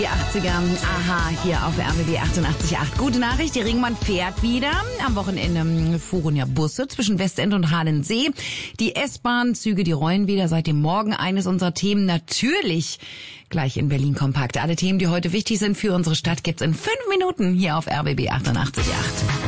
Die 80er, aha, hier auf RBB 88.8. Gute Nachricht, die Ringbahn fährt wieder. Am Wochenende fuhren ja Busse zwischen Westend und Halensee. Die S-Bahn-Züge, die rollen wieder seit dem Morgen. Eines unserer Themen natürlich gleich in Berlin Kompakt. Alle Themen, die heute wichtig sind für unsere Stadt, gibt's in 5 Minuten hier auf RBB 88.8.